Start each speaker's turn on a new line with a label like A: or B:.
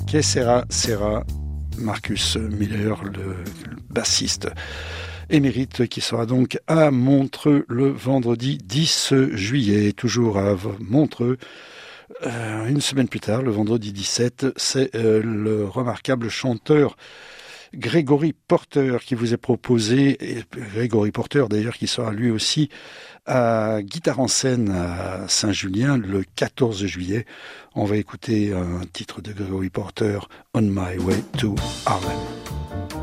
A: Que sera Marcus Miller, le bassiste émérite, qui sera donc à Montreux le vendredi 10 juillet, toujours à Montreux. Une semaine plus tard, le vendredi 17, c'est le remarquable chanteur Gregory Porter qui vous est proposé, et Gregory Porter d'ailleurs qui sera lui aussi à Guitare en scène à Saint-Julien le 14 juillet. On va écouter un titre de Gregory Porter, On My Way to Harlem.